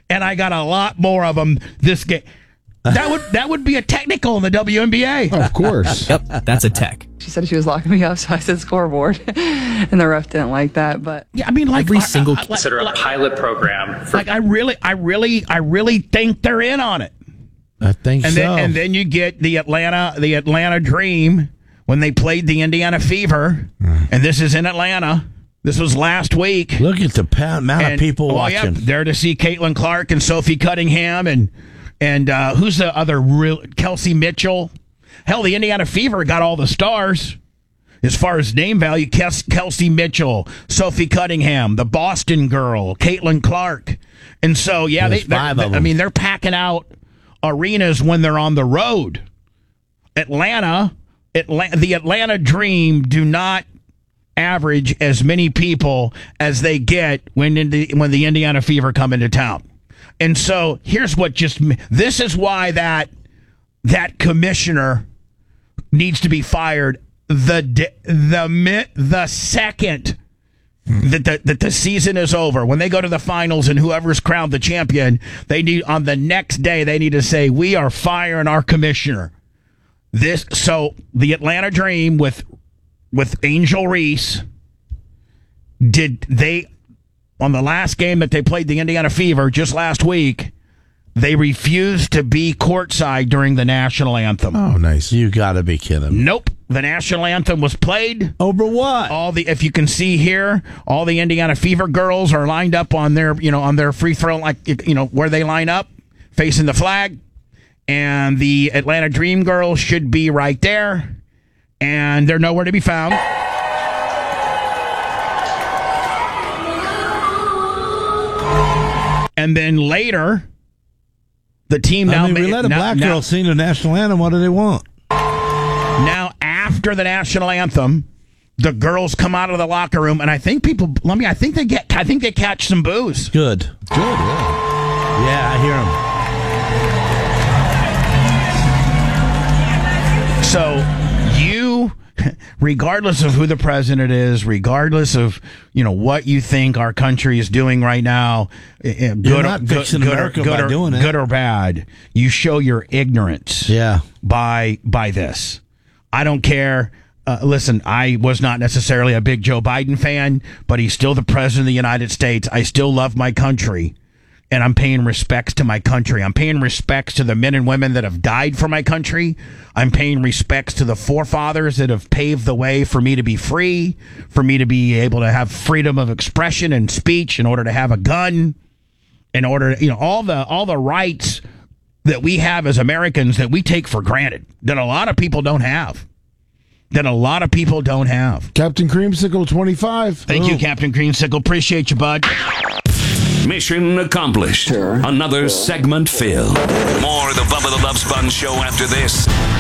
and I got a lot more of them this game. That would be a technical in the WNBA. Of course. Yep, that's a tech. She said she was locking me up, so I said scoreboard, and the ref didn't like that. But Yeah, I mean, like Every single Consider a pilot program for like I really think they're in on it. I think And so. then you get the Atlanta Dream when they played the Indiana Fever, and this is in Atlanta. This was last week. Look at the amount of people watching. Yeah, there to see Caitlin Clark and Sophie Cunningham and who's the other real Kelsey Mitchell. Hell, the Indiana Fever got all the stars as far as name value. Kelsey Mitchell, Sophie Cunningham, the Boston girl, Caitlin Clark, and so yeah, There's five of them. I mean, they're packing out arenas when they're on the road. The Atlanta Dream do not average as many people as they get when the Indiana Fever come into town. And so here's what this is why that commissioner needs to be fired the second that the season is over. When they go to the finals and whoever's crowned the champion, on the next day they need to say, we are firing our commissioner. So the Atlanta Dream with Angel Reese, on the last game that they played the Indiana Fever just last week, they refused to be courtside during the national anthem. Oh, nice. You got to be kidding. Nope. The national anthem was played. Over what? If you can see here, all the Indiana Fever girls are lined up on their free throw, where they line up, facing the flag. And the Atlanta Dream girls should be right there. And they're nowhere to be found. And then later, the team we let a black girl sing the national anthem. What do they want? Now, after the national anthem, the girls come out of the locker room, and I think they catch some booze. Good. Yeah. Yeah, I hear them. So regardless of who the president is, regardless of what you think our country is doing right now, good or bad, you show your ignorance. Yeah. By this, I don't care. Listen, I was not necessarily a big Joe Biden fan, but he's still the president of the United States. I still love my country. And I'm paying respects to my country. I'm paying respects to the men and women that have died for my country. I'm paying respects to the forefathers that have paved the way for me to be free, for me to be able to have freedom of expression and speech, in order to have a gun, in order to, all the rights that we have as Americans that we take for granted, that a lot of people don't have. Captain Creamsicle 25. Thank you, Captain Creamsicle. Appreciate you, bud. Mission accomplished. Sure. Another segment filled. More of the Bubba the Love Sponge show after this.